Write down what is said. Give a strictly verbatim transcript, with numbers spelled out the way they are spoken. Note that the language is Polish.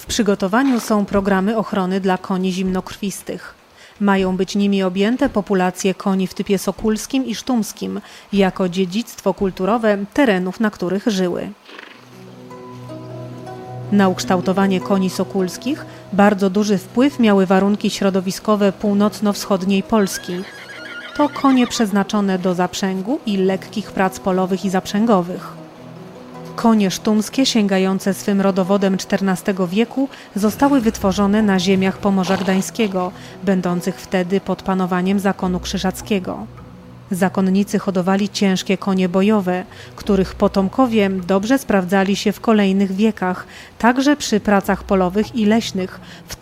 przygotowaniu są programy ochrony dla koni zimnokrwistych. Mają być nimi objęte populacje koni w typie sokólskim i sztumskim, jako dziedzictwo kulturowe terenów, na których żyły. Na ukształtowanie koni sokólskich bardzo duży wpływ miały warunki środowiskowe północno-wschodniej Polski. To konie przeznaczone do zaprzęgu i lekkich prac polowych i zaprzęgowych. Konie sztumskie, sięgające swym rodowodem czternastego wieku, zostały wytworzone na ziemiach Pomorza Gdańskiego, będących wtedy pod panowaniem zakonu krzyżackiego. Zakonnicy hodowali ciężkie konie bojowe, których potomkowie dobrze sprawdzali się w kolejnych wiekach, także przy pracach polowych i leśnych, w